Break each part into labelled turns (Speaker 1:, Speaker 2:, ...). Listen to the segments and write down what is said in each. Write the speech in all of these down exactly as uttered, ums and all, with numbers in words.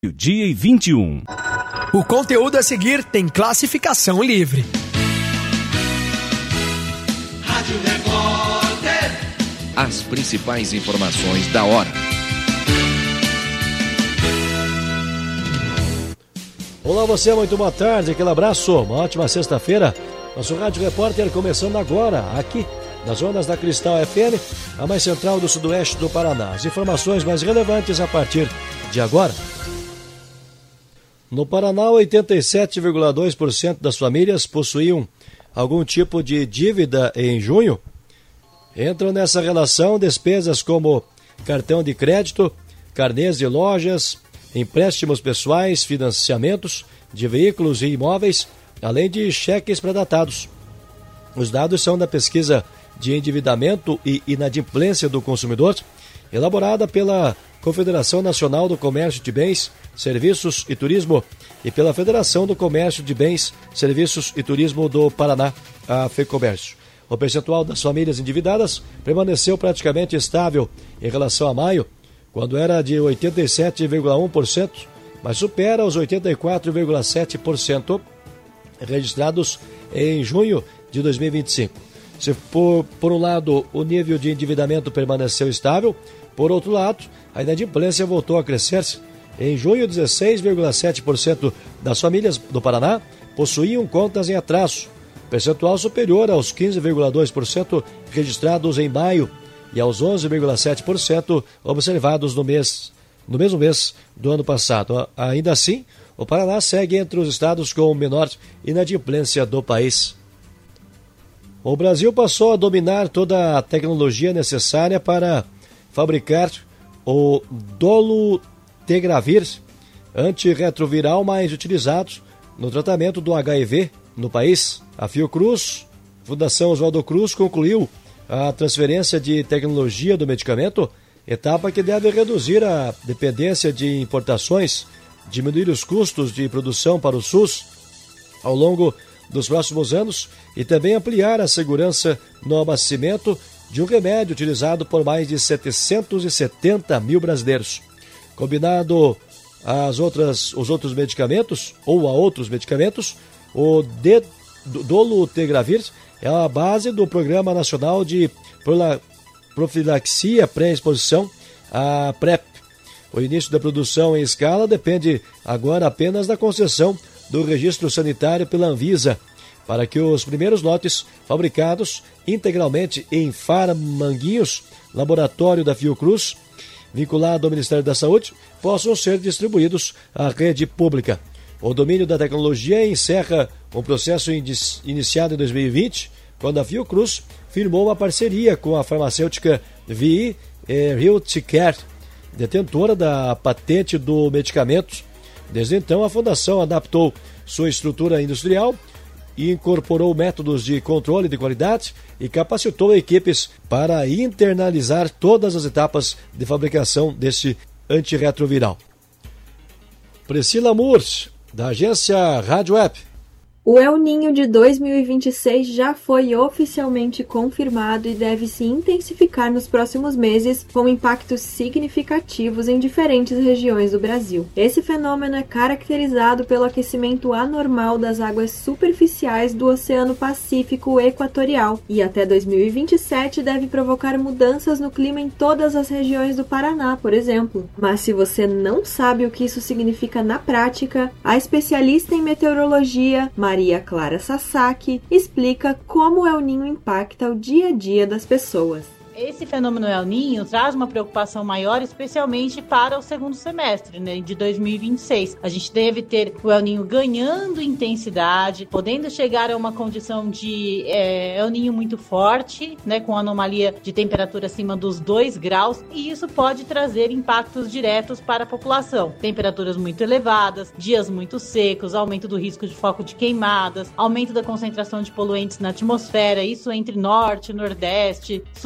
Speaker 1: Dia e vinte e um.
Speaker 2: O conteúdo a seguir tem classificação livre.
Speaker 3: Rádio Repórter.
Speaker 4: As principais informações da hora.
Speaker 5: Olá você, muito boa tarde, aquele abraço, uma ótima sexta-feira. Nosso Rádio Repórter começando agora, aqui nas ondas da Cristal F M, a mais central do sudoeste do Paraná. As informações mais relevantes a partir de agora. No Paraná, oitenta e sete vírgula dois por cento das famílias possuíam algum tipo de dívida em junho. Entram nessa relação despesas como cartão de crédito, carnês de lojas, empréstimos pessoais, financiamentos de veículos e imóveis, além de cheques pré-datados. Os dados são da pesquisa de endividamento e inadimplência do consumidor, elaborada pela Confederação Nacional do Comércio de Bens, Serviços e Turismo e pela Federação do Comércio de Bens, Serviços e Turismo do Paraná, a FEComércio. O percentual das famílias endividadas permaneceu praticamente estável em relação a maio, quando era de oitenta e sete vírgula um por cento, mas supera os oitenta e quatro vírgula sete por cento registrados em junho de dois mil e vinte e cinco. Se por, por um lado o nível de endividamento permaneceu estável, por outro lado, a inadimplência voltou a crescer. Em junho, dezesseis vírgula sete por cento das famílias do Paraná possuíam contas em atraso, percentual superior aos quinze vírgula dois por cento registrados em maio e aos onze vírgula sete por cento observados no, mês, no mesmo mês do ano passado. Ainda assim, o Paraná segue entre os estados com menor inadimplência do país. O Brasil passou a dominar toda a tecnologia necessária para fabricar o dolutegravir, antirretroviral mais utilizado no tratamento do H I V no país. A Fiocruz, Fundação Oswaldo Cruz, concluiu a transferência de tecnologia do medicamento, etapa que deve reduzir a dependência de importações, diminuir os custos de produção para o SUS ao longo dos próximos anos e também ampliar a segurança no abastecimento de um remédio utilizado por mais de setecentos e setenta mil brasileiros. Combinado às outras, os outros medicamentos, ou a outros medicamentos, o de, dolutegravir é a base do Programa Nacional de Profilaxia Pré-Exposição, a PrEP. O início da produção em escala depende agora apenas da concessão do registro sanitário pela Anvisa, para que os primeiros lotes fabricados integralmente em Faramanguinhos, laboratório da Fiocruz, vinculado ao Ministério da Saúde, possam ser distribuídos à rede pública. O domínio da tecnologia encerra um processo iniciado em dois mil e vinte, quando a Fiocruz firmou uma parceria com a farmacêutica V I Healthcare, detentora da patente do medicamento. Desde então, a fundação adaptou sua estrutura industrial e incorporou métodos de controle de qualidade e capacitou equipes para internalizar todas as etapas de fabricação desse antirretroviral. Priscila Murs, da agência Rádio Web.
Speaker 6: O El Niño de dois mil e vinte e seis já foi oficialmente confirmado e deve se intensificar nos próximos meses, com impactos significativos em diferentes regiões do Brasil. Esse fenômeno é caracterizado pelo aquecimento anormal das águas superficiais do Oceano Pacífico Equatorial e até dois mil e vinte e sete deve provocar mudanças no clima em todas as regiões do Paraná, por exemplo. Mas se você não sabe o que isso significa na prática, a especialista em meteorologia, Maria Clara Sasaki, explica como o El Niño impacta o dia a dia das pessoas.
Speaker 7: Esse fenômeno El Niño traz uma preocupação maior, especialmente para o segundo semestre, né, de dois mil e vinte e seis. A gente deve ter o El Niño ganhando intensidade, podendo chegar a uma condição de é, El Niño muito forte, né, com anomalia de temperatura acima dos dois graus, e isso pode trazer impactos diretos para a população. Temperaturas muito elevadas, dias muito secos, aumento do risco de foco de queimadas, aumento da concentração de poluentes na atmosfera, isso entre norte, nordeste, sudeste,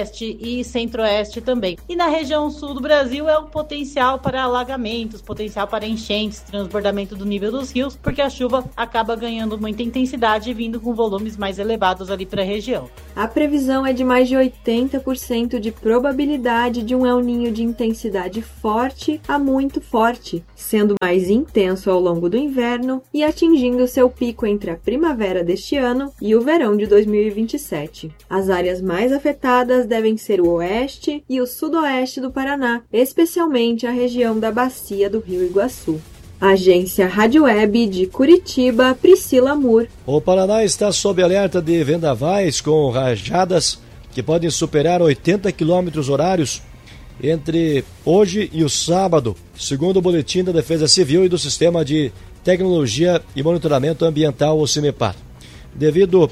Speaker 7: sudeste e centro-oeste também. E na região sul do Brasil é o potencial para alagamentos, potencial para enchentes, transbordamento do nível dos rios, porque a chuva acaba ganhando muita intensidade e vindo com volumes mais elevados ali para a região.
Speaker 6: A previsão é de mais de oitenta por cento de probabilidade de um El Niño de intensidade forte a muito forte, sendo mais intenso ao longo do inverno e atingindo seu pico entre a primavera deste ano e o verão de dois mil e vinte e sete. As áreas mais afetadas devem ser o oeste e o sudoeste do Paraná, especialmente a região da bacia do Rio Iguaçu. Agência Rádio Web de Curitiba, Priscila Moore.
Speaker 5: O Paraná está sob alerta de vendavais com rajadas que podem superar oitenta quilômetros horários entre hoje e o sábado, segundo o Boletim da Defesa Civil e do Sistema de Tecnologia e Monitoramento Ambiental, o CIMEPAR. Devido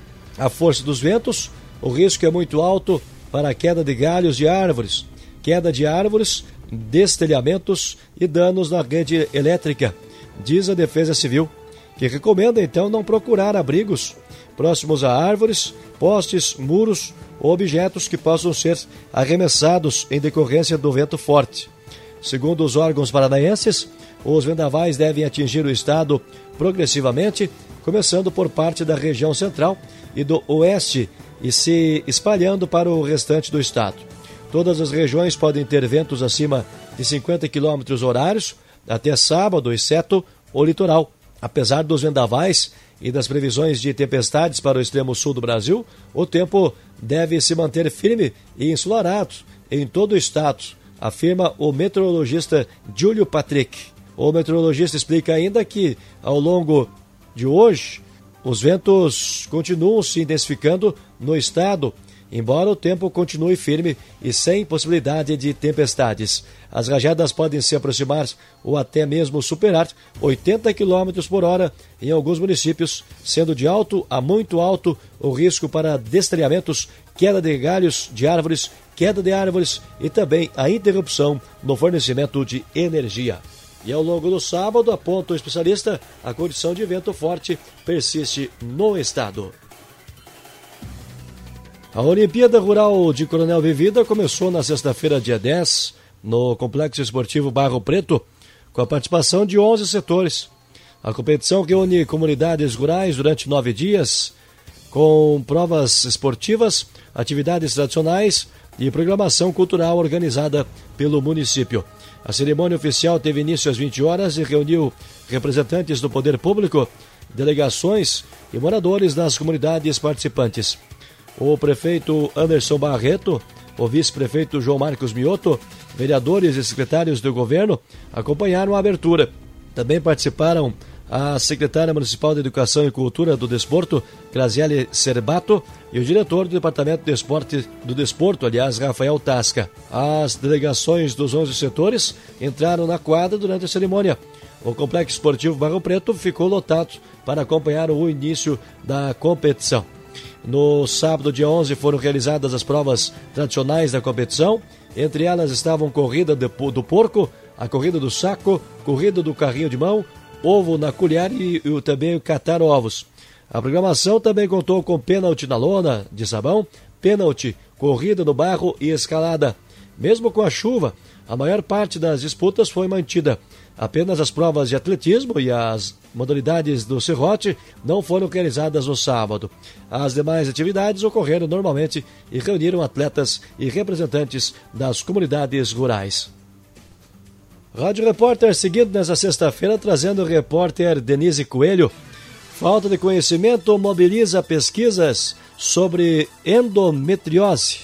Speaker 5: à força dos ventos, o risco é muito alto para a queda de galhos de árvores, queda de árvores, destelhamentos e danos na rede elétrica, diz a Defesa Civil, que recomenda então não procurar abrigos próximos a árvores, postes, muros ou objetos que possam ser arremessados em decorrência do vento forte. Segundo os órgãos paranaenses, os vendavais devem atingir o estado progressivamente, começando por parte da região central e do oeste e se espalhando para o restante do estado. Todas as regiões podem ter ventos acima de cinquenta quilômetros horários até sábado, exceto o litoral. Apesar dos vendavais e das previsões de tempestades para o extremo sul do Brasil, o tempo deve se manter firme e ensolarado em todo o estado, afirma o meteorologista Júlio Patrick. O meteorologista explica ainda que, ao longo de hoje, os ventos continuam se intensificando no estado, embora o tempo continue firme e sem possibilidade de tempestades. As rajadas podem se aproximar ou até mesmo superar oitenta quilômetros por hora em alguns municípios, sendo de alto a muito alto o risco para destelhamentos, queda de galhos de árvores, queda de árvores e também a interrupção no fornecimento de energia. E ao longo do sábado, aponta o especialista, a condição de vento forte persiste no estado. A Olimpíada Rural de Coronel Vivida começou na sexta-feira, dia dez, no Complexo Esportivo Barro Preto, com a participação de onze setores. A competição reúne comunidades rurais durante nove dias, com provas esportivas, atividades tradicionais e programação cultural organizada pelo município. A cerimônia oficial teve início às vinte horas e reuniu representantes do poder público, delegações e moradores das comunidades participantes. O prefeito Anderson Barreto, o vice-prefeito João Marcos Mioto, vereadores e secretários do governo acompanharam a abertura. Também participaram a secretária municipal de Educação e Cultura do Desporto, Graziele Serbato, e o diretor do Departamento de Esporte, do Desporto, aliás, Rafael Tasca. As delegações dos onze setores entraram na quadra durante a cerimônia. O Complexo Esportivo Barro Preto ficou lotado para acompanhar o início da competição. No sábado, dia onze, foram realizadas as provas tradicionais da competição. Entre elas estavam corrida do porco, a corrida do saco, corrida do carrinho de mão, ovo na colher e, e também catar ovos. A programação também contou com pênalti na lona de sabão, pênalti, corrida no barro e escalada. Mesmo com a chuva, a maior parte das disputas foi mantida. Apenas as provas de atletismo e as modalidades do serrote não foram realizadas no sábado. As demais atividades ocorreram normalmente e reuniram atletas e representantes das comunidades rurais. Rádio Repórter seguindo nessa sexta-feira, trazendo o repórter Denise Coelho. Falta de conhecimento mobiliza pesquisas sobre endometriose.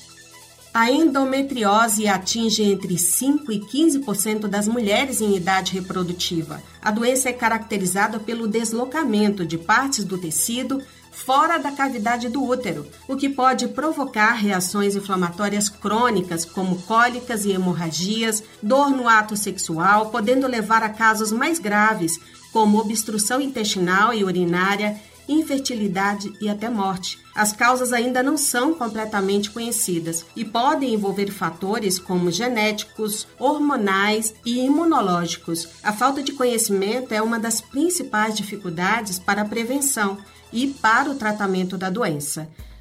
Speaker 1: A endometriose atinge entre cinco e quinze por cento das mulheres em idade reprodutiva. A doença é caracterizada pelo deslocamento de partes do tecido fora da cavidade do útero, o que pode provocar reações inflamatórias crônicas, como cólicas e hemorragias, dor no ato sexual, podendo levar a casos mais graves, como obstrução intestinal e urinária, infertilidade e até morte. As causas ainda não são completamente conhecidas e podem envolver fatores como genéticos, hormonais e imunológicos. A falta de conhecimento é uma das principais dificuldades para a prevenção e para o tratamento da doença.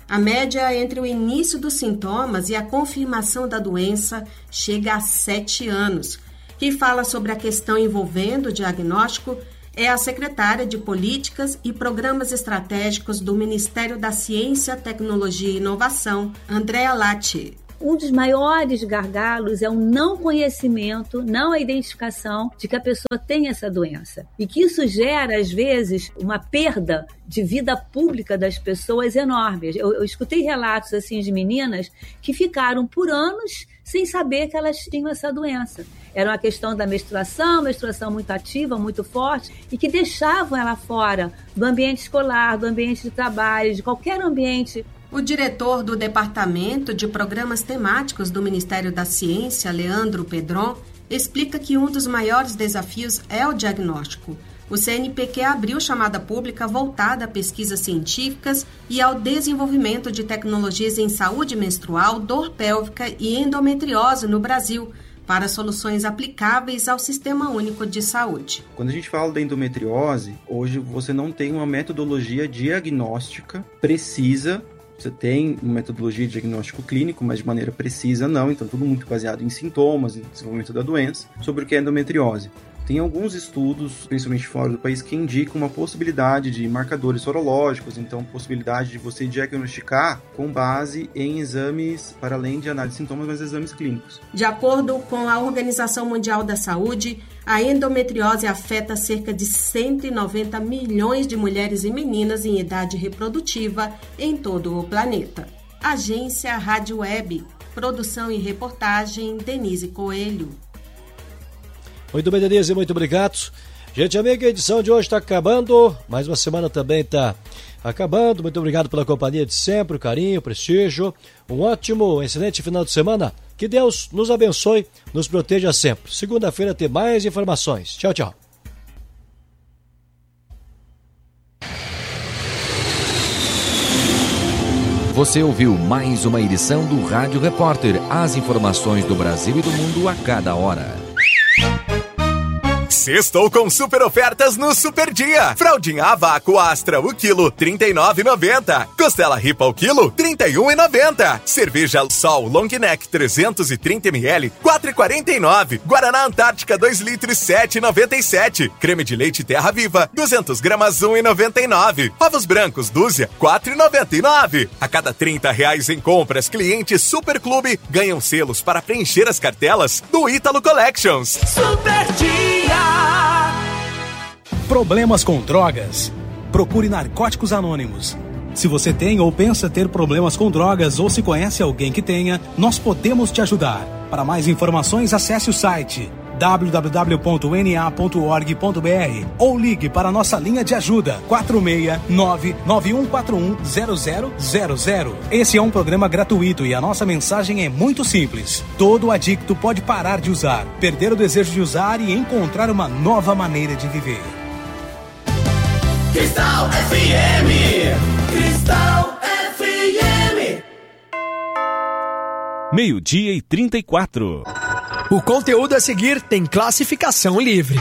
Speaker 1: A média entre o início dos sintomas e a confirmação da doença chega a sete anos. Quem fala sobre a questão envolvendo o diagnóstico é a secretária de Políticas e Programas Estratégicos do Ministério da Ciência, Tecnologia e Inovação, Andréa Latti.
Speaker 8: Um dos maiores gargalos é o não conhecimento, não a identificação de que a pessoa tem essa doença. E que isso gera, às vezes, uma perda de vida pública das pessoas enorme. Eu, eu escutei relatos assim de meninas que ficaram por anos sem saber que elas tinham essa doença. Era uma questão da menstruação, menstruação muito ativa, muito forte, e que deixavam ela fora do ambiente escolar, do ambiente de trabalho, de qualquer ambiente.
Speaker 1: O diretor do Departamento de Programas Temáticos do Ministério da Ciência, Leandro Pedron, explica que um dos maiores desafios é o diagnóstico. O C N P Q abriu chamada pública voltada a pesquisas científicas e ao desenvolvimento de tecnologias em saúde menstrual, dor pélvica e endometriose no Brasil, para soluções aplicáveis ao Sistema Único de Saúde.
Speaker 9: Quando a gente fala da endometriose, hoje você não tem uma metodologia diagnóstica precisa. Você tem uma metodologia de diagnóstico clínico, mas de maneira precisa não, então tudo muito baseado em sintomas, em desenvolvimento da doença, sobre o que é endometriose. Tem alguns estudos, principalmente fora do país, que indicam uma possibilidade de marcadores sorológicos, então possibilidade de você diagnosticar com base em exames, para além de análise de sintomas, mas exames clínicos.
Speaker 1: De acordo com a Organização Mundial da Saúde, a endometriose afeta cerca de cento e noventa milhões de mulheres e meninas em idade reprodutiva em todo o planeta. Agência Rádio Web, produção e reportagem Denise Coelho.
Speaker 5: Muito bem, Denise, muito obrigado. Gente amiga, a edição de hoje está acabando, mais uma semana também está acabando. Muito obrigado pela companhia de sempre, o carinho, o prestígio. Um ótimo, excelente final de semana. Que Deus nos abençoe, nos proteja sempre. Segunda-feira tem mais informações. Tchau, tchau.
Speaker 4: Você ouviu mais uma edição do Rádio Repórter. As informações do Brasil e do mundo a cada hora.
Speaker 10: Sextou com super ofertas no Super Dia. Fraldinha a vácuo Astra o quilo, trinta e nove reais e noventa centavos. Costela Ripa o quilo, trinta e um reais e noventa centavos. Cerveja Sol Long Neck trezentos e trinta mililitros, quatro reais e quarenta e nove centavos. Guaraná Antártica dois litros, sete reais e noventa e sete centavos. Creme de leite Terra Viva, duzentas gramas, um real e noventa e nove centavos. Ovos brancos dúzia, quatro reais e noventa e nove centavos. A cada trinta reais em compras, clientes Super Clube ganham selos para preencher as cartelas do Ítalo Collections.
Speaker 3: Super Dia.
Speaker 11: Problemas com drogas? Procure Narcóticos Anônimos. Se você tem ou pensa ter problemas com drogas ou se conhece alguém que tenha, nós podemos te ajudar. Para mais informações, acesse o site w w w ponto n a ponto org ponto b r ou ligue para a nossa linha de ajuda quatro seis nove nove um quatro um zero zero zero zero. Esse é um programa gratuito e a nossa mensagem é muito simples. Todo adicto pode parar de usar, perder o desejo de usar e encontrar uma nova maneira de viver.
Speaker 3: Cristal F M. Cristal F M.
Speaker 11: Meio-dia e trinta e quatro.
Speaker 2: O conteúdo a seguir tem classificação livre.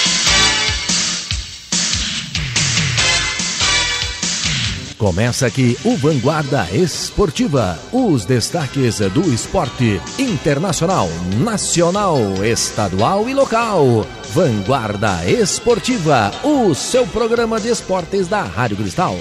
Speaker 4: Começa aqui o Vanguarda Esportiva. Os destaques do esporte internacional, nacional, estadual e local. Vanguarda Esportiva, o seu programa de esportes da Rádio Cristal.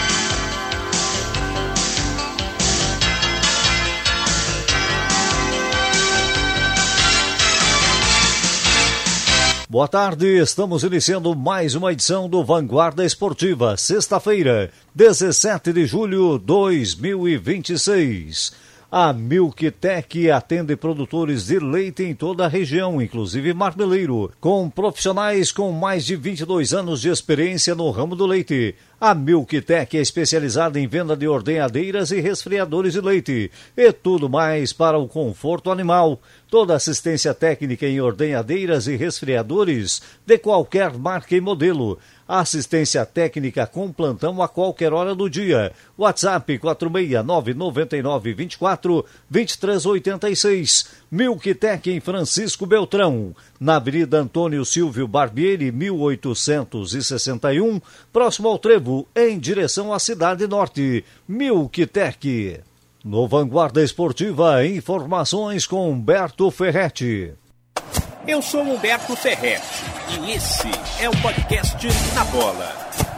Speaker 5: Boa tarde, estamos iniciando mais uma edição do Vanguarda Esportiva, sexta-feira, dezessete de julho de dois mil e vinte e seis. A Milktec atende produtores de leite em toda a região, inclusive Marmeleiro, com profissionais com mais de vinte e dois anos de experiência no ramo do leite. A Milktec é especializada em venda de ordenhadeiras e resfriadores de leite e tudo mais para o conforto animal.
Speaker 12: Toda assistência técnica em ordenhadeiras e resfriadores de qualquer marca e modelo. Assistência técnica com plantão a qualquer hora do dia. WhatsApp quatro seis nove nove nove dois quatro dois três oito seis. Milktec em Francisco Beltrão, na Avenida Antônio Silvio Barbieri, mil oitocentos e sessenta e um, próximo ao Trevo, em direção à Cidade Norte. Milktec. No Vanguarda Esportiva, informações com Humberto Ferretti.
Speaker 13: Eu sou Humberto Ferretti e esse é o podcast Na Bola.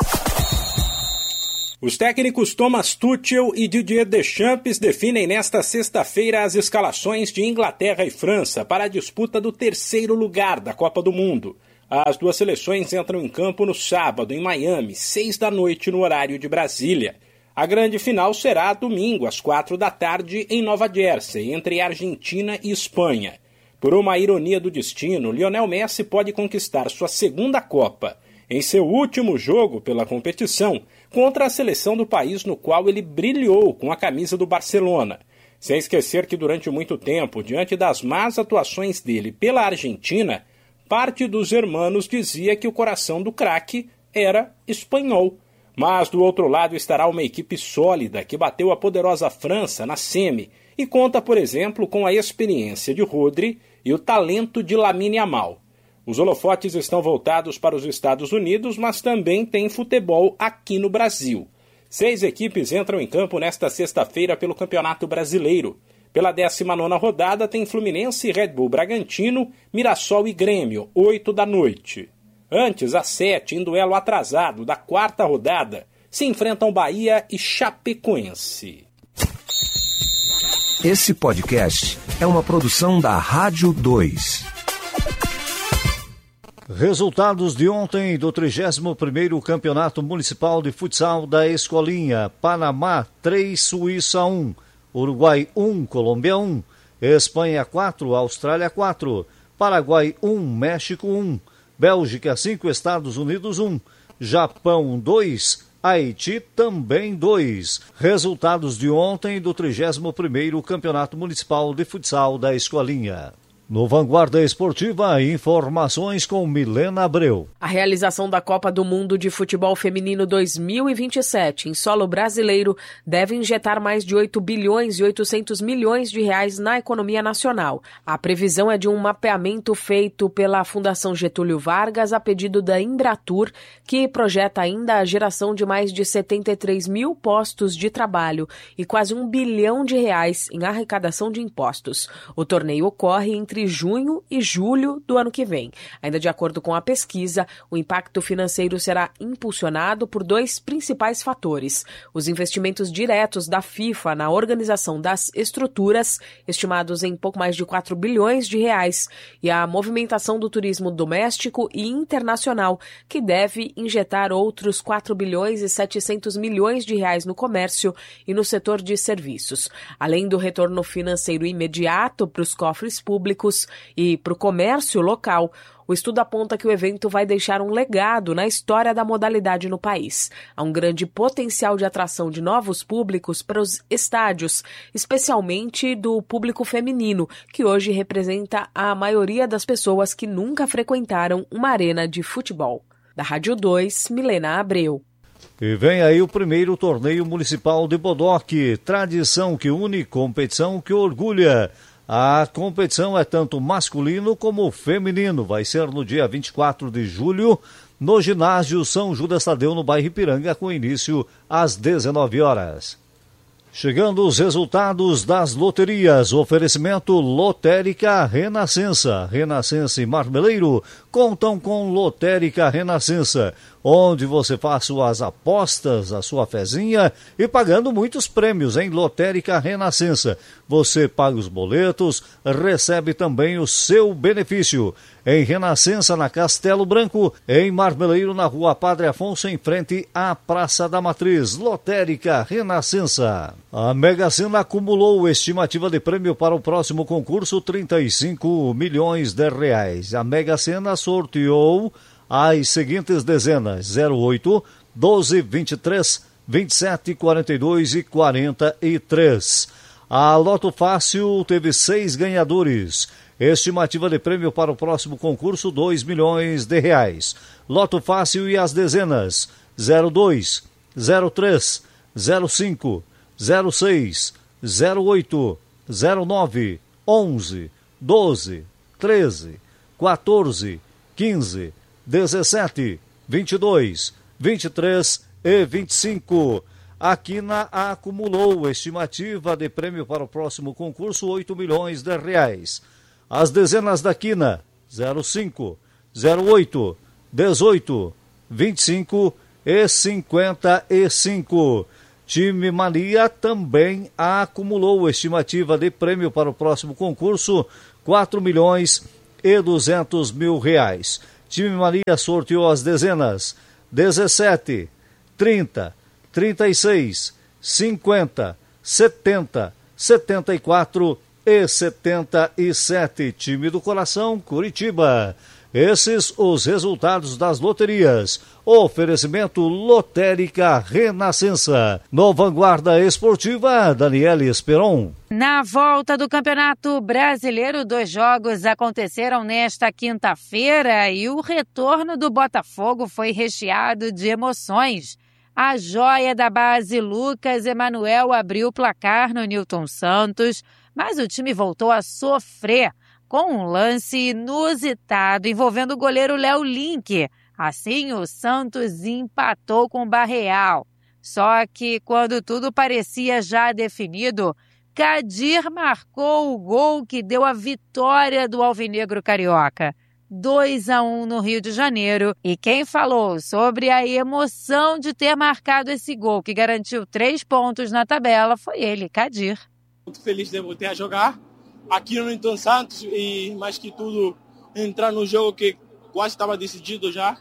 Speaker 13: Os técnicos Thomas Tuchel e Didier Deschamps definem nesta sexta-feira as escalações de Inglaterra e França para a disputa do terceiro lugar da Copa do Mundo. As duas seleções entram em campo no sábado, em Miami, seis da noite no horário de Brasília. A grande final será domingo, às quatro da tarde, em Nova Jersey, entre Argentina e Espanha. Por uma ironia do destino, Lionel Messi pode conquistar sua segunda Copa em seu último jogo pela competição contra a seleção do país no qual ele brilhou com a camisa do Barcelona. Sem esquecer que durante muito tempo, diante das más atuações dele pela Argentina, parte dos hermanos dizia que o coração do craque era espanhol. Mas do outro lado estará uma equipe sólida que bateu a poderosa França na semi e conta, por exemplo, com a experiência de Rodri e o talento de Lamine Yamal. Os holofotes estão voltados para os Estados Unidos, mas também tem futebol aqui no Brasil. Seis equipes entram em campo nesta sexta-feira pelo Campeonato Brasileiro. Pela décima nona rodada tem Fluminense, Red Bull Bragantino, Mirassol e Grêmio, oito da noite. Antes, às sete, em duelo atrasado da quarta rodada, se enfrentam Bahia e Chapecoense.
Speaker 14: Esse podcast é uma produção da Rádio dois.
Speaker 12: Resultados de ontem do trigésimo primeiro Campeonato Municipal de Futsal da Escolinha. Panamá três, Suíça um, Uruguai um, Colômbia um, Espanha quatro, Austrália quatro, Paraguai um, México um, Bélgica cinco, Estados Unidos um, Japão dois, Haiti também dois. Resultados de ontem do trigésimo primeiro Campeonato Municipal de Futsal da Escolinha. No Vanguarda Esportiva, informações com Milena Abreu.
Speaker 15: A realização da Copa do Mundo de Futebol Feminino dois mil e vinte e sete em solo brasileiro deve injetar mais de oito bilhões e oitocentos milhões de reais na economia nacional. A previsão é de um mapeamento feito pela Fundação Getúlio Vargas a pedido da Embratur, que projeta ainda a geração de mais de setenta e três mil postos de trabalho e quase um bilhão de reais em arrecadação de impostos. O torneio ocorre entre entre junho e julho do ano que vem. Ainda de acordo com a pesquisa, o impacto financeiro será impulsionado por dois principais fatores: os investimentos diretos da FIFA na organização das estruturas, estimados em pouco mais de quatro bilhões de reais, e a movimentação do turismo doméstico e internacional, que deve injetar outros quatro bilhões e setecentos milhões de reais no comércio e no setor de serviços. Além do retorno financeiro imediato para os cofres públicos e para o comércio local, o estudo aponta que o evento vai deixar um legado na história da modalidade no país. Há um grande potencial de atração de novos públicos para os estádios, especialmente do público feminino, que hoje representa a maioria das pessoas que nunca frequentaram uma arena de futebol. Da Rádio dois, Milena Abreu.
Speaker 12: E vem aí o primeiro torneio municipal de Bodoque, tradição que une, competição que orgulha. A competição é tanto masculino como feminino. Vai ser no dia vinte e quatro de julho, no ginásio São Judas Tadeu, no bairro Ipiranga, com início às dezenove horas. Chegando os resultados das loterias. Oferecimento Lotérica Renascença. Renascença e Marmeleiro contam com Lotérica Renascença, onde você faz suas apostas, a sua fezinha e pagando muitos prêmios em Lotérica Renascença. Você paga os boletos, recebe também o seu benefício. Em Renascença, na Castelo Branco, em Marmeleiro, na Rua Padre Afonso, em frente à Praça da Matriz. Lotérica Renascença. A Mega Sena acumulou estimativa de prêmio para o próximo concurso, trinta e cinco milhões de reais. A Mega Sena sorteou as seguintes dezenas: zero oito, doze, vinte e três, vinte e sete, quarenta e dois e quarenta e três. A Loto Fácil teve seis ganhadores. Estimativa de prêmio para o próximo concurso, dois milhões de reais. Loto fácil e as dezenas zero dois, zero três, zero cinco, zero seis, zero oito, zero nove, onze, doze, treze, quatorze, quinze, dezessete, vinte e dois, vinte e três e vinte e cinco. A Quina acumulou estimativa de prêmio para o próximo concurso, oito milhões de reais. As dezenas da Quina, zero cinco, zero oito, dezoito, vinte e cinco e cinquenta e cinco. Time Mania também acumulou estimativa de prêmio para o próximo concurso, quatro milhões e duzentos mil reais. Time Mania sorteou as dezenas dezessete, trinta, trinta e seis, cinquenta, setenta, setenta e quatro e setenta e sete. Time do Coração, Curitiba. Esses os resultados das loterias. Oferecimento Lotérica Renascença. No Vanguarda Esportiva, Daniele Esperon.
Speaker 16: Na volta do Campeonato Brasileiro, dois jogos aconteceram nesta quinta-feira e o retorno do Botafogo foi recheado de emoções. A joia da base Lucas Emanuel abriu o placar no Newton Santos, mas o time voltou a sofrer com um lance inusitado envolvendo o goleiro Léo Link. Assim, o Santos empatou com o Barreal. Só que, quando tudo parecia já definido, Kadir marcou o gol que deu a vitória do Alvinegro Carioca. dois a um no Rio de Janeiro. E quem falou sobre a emoção de ter marcado esse gol que garantiu três pontos na tabela foi ele, Kadir.
Speaker 17: Muito feliz de voltar a jogar aqui no Newton Santos e, mais que tudo, entrar no jogo que quase estava decidido já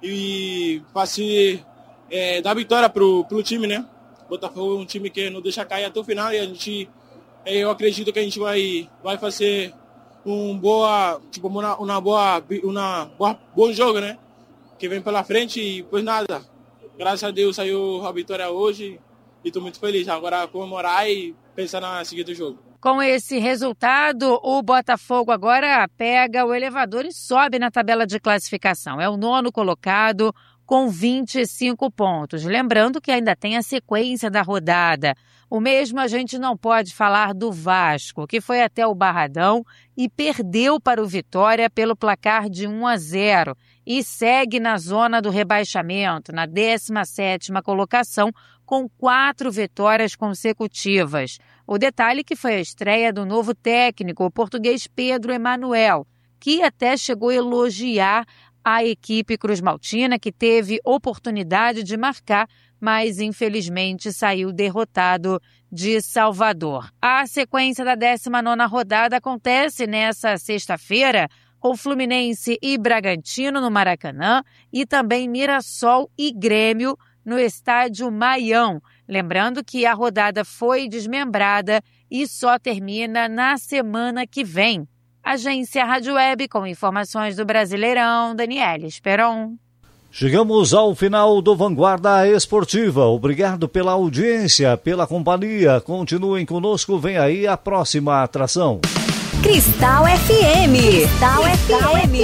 Speaker 17: e fazer é, dar vitória pro, pro time, né? Botafogo é um time que não deixa cair até o final e a gente, eu acredito que a gente vai, vai fazer um boa, tipo, uma, uma boa, uma boa, bom jogo, né? Que vem pela frente e, pois nada, graças a Deus saiu a vitória hoje e estou muito feliz. Agora comemorar e pensar na seguinte jogo.
Speaker 16: Com esse resultado, o Botafogo agora pega o elevador e sobe na tabela de classificação. É o nono colocado com vinte e cinco pontos. Lembrando que ainda tem a sequência da rodada. O mesmo a gente não pode falar do Vasco, que foi até o Barradão e perdeu para o Vitória pelo placar de um a zero e segue na zona do rebaixamento, na décima sétima colocação, com quatro vitórias consecutivas. O detalhe que foi a estreia do novo técnico, o português Pedro Emanuel, que até chegou a elogiar a equipe cruzmaltina, que teve oportunidade de marcar, mas infelizmente saiu derrotado de Salvador. A sequência da décima nona rodada acontece nessa sexta-feira, com Fluminense e Bragantino no Maracanã e também Mirassol e Grêmio no estádio Maião. Lembrando que a rodada foi desmembrada e só termina na semana que vem. Agência Rádio Web com informações do Brasileirão, Daniele Esperon.
Speaker 12: Chegamos ao final do Vanguarda Esportiva. Obrigado pela audiência, pela companhia. Continuem conosco, vem aí a próxima atração.
Speaker 18: Cristal F M. Cristal F M.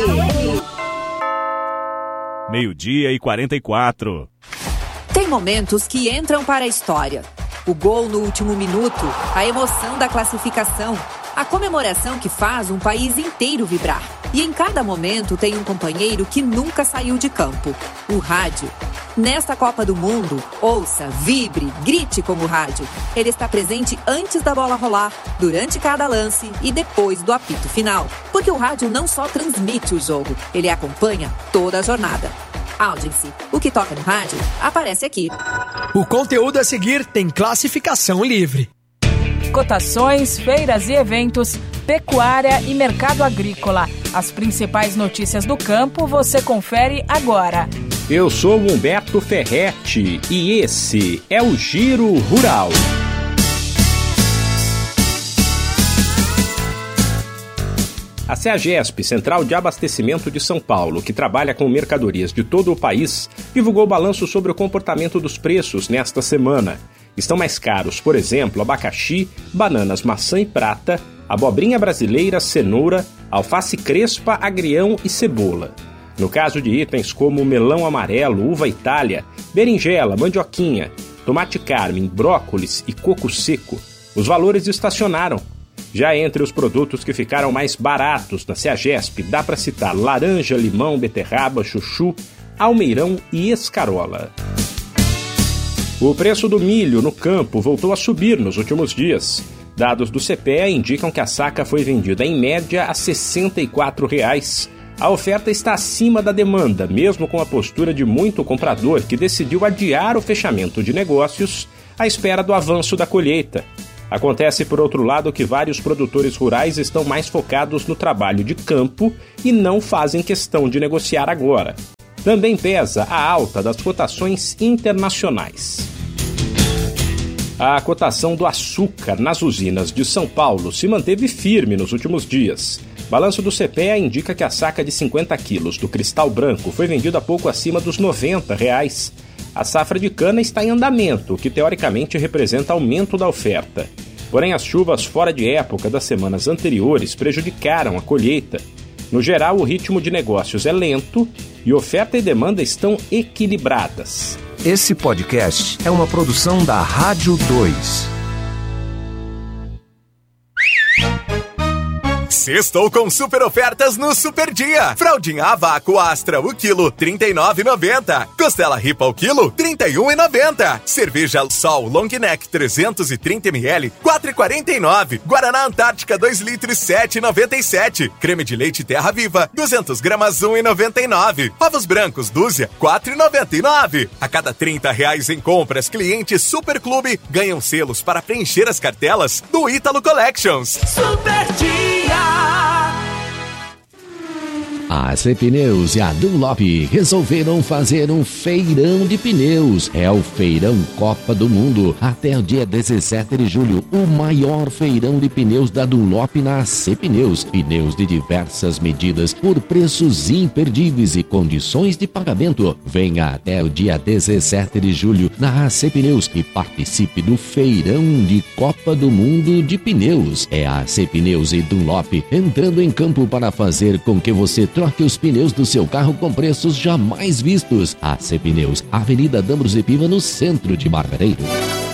Speaker 19: Meio-dia e quarenta e quatro.
Speaker 20: Tem momentos que entram para a história. O gol no último minuto, a emoção da classificação, a comemoração que faz um país inteiro vibrar. E em cada momento tem um companheiro que nunca saiu de campo, o rádio. Nesta Copa do Mundo, ouça, vibre, grite como o rádio. Ele está presente antes da bola rolar, durante cada lance e depois do apito final. Porque o rádio não só transmite o jogo, ele acompanha toda a jornada. Audience, o que toca no rádio, aparece aqui.
Speaker 2: O conteúdo a seguir tem classificação livre.
Speaker 21: Cotações, feiras e eventos, pecuária e mercado agrícola. As principais notícias do campo você confere agora.
Speaker 22: Eu sou Humberto Ferretti e esse é o Giro Rural. A CEAGESP, Central de Abastecimento de São Paulo, que trabalha com mercadorias de todo o país, divulgou balanço sobre o comportamento dos preços nesta semana. Estão mais caros, por exemplo, abacaxi, bananas maçã e prata, abobrinha brasileira, cenoura, alface crespa, agrião e cebola. No caso de itens como melão amarelo, uva Itália, berinjela, mandioquinha, tomate carmim, brócolis e coco seco, os valores estacionaram. Já entre os produtos que ficaram mais baratos na Ceagesp, dá para citar laranja, limão, beterraba, chuchu, almeirão e escarola. O preço do milho no campo voltou a subir nos últimos dias. Dados do C P E A indicam que a saca foi vendida em média a sessenta e quatro reais. A oferta está acima da demanda, mesmo com a postura de muito comprador que decidiu adiar o fechamento de negócios à espera do avanço da colheita. Acontece, por outro lado, que vários produtores rurais estão mais focados no trabalho de campo e não fazem questão de negociar agora. Também pesa a alta das cotações internacionais. A cotação do açúcar nas usinas de São Paulo se manteve firme nos últimos dias. Balanço do C P E A indica que a saca de cinquenta quilos do cristal branco foi vendida pouco acima dos noventa reais. A safra de cana está em andamento, o que teoricamente representa aumento da oferta. Porém, as chuvas fora de época das semanas anteriores prejudicaram a colheita. No geral, o ritmo de negócios é lento e oferta e demanda estão equilibradas.
Speaker 14: Esse podcast é uma produção da Rádio dois.
Speaker 10: Sextou com super ofertas no Super Dia. Fraldinha a vácuo Astra, o quilo, trinta e nove reais e noventa centavos. Costela Ripa, o quilo, trinta e um reais e noventa centavos. Cerveja Sol Long Neck trezentos e trinta mililitros, quatro reais e quarenta e nove centavos. Guaraná Antártica dois litros, sete reais e noventa e sete centavos. Creme de leite Terra Viva, duzentas gramas, um real e noventa e nove centavos. Ovos brancos, dúzia, quatro reais e noventa e nove centavos. A cada trinta reais em compras, clientes Super Clube ganham selos para preencher as cartelas do Ítalo Collections.
Speaker 3: Super Dia!
Speaker 4: A A C Pneus e a Dunlop resolveram fazer um feirão de pneus. É o Feirão Copa do Mundo, até o dia dezessete de julho, o maior feirão de pneus da Dunlop na A C Pneus. Pneus de diversas medidas por preços imperdíveis e condições de pagamento. Venha até o dia dezessete de julho na A C Pneus e participe do Feirão de Copa do Mundo de Pneus. É a A C Pneus e Dunlop entrando em campo para fazer com que você troque os pneus do seu carro com preços jamais vistos. A C Pneus, Avenida Dambros e Piva, no centro de Margareiro.